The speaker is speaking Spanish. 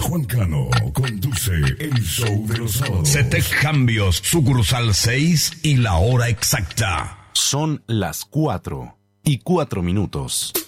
Juan Cano conduce el show de los sábados. CETEC Cambios, sucursal 6 y la hora exacta. Son las 4:04.